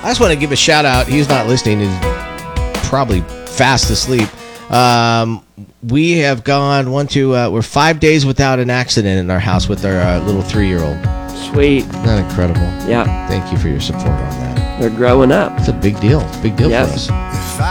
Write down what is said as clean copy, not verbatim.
I just want to give a shout out. He's not listening. He's probably fast asleep. We have gone we're 5 days without an accident in our house with our little 3-year-old. Sweet. Isn't that incredible? Yeah. Thank you for your support on that. They're growing up. It's a big deal. Big deal Yes. for us.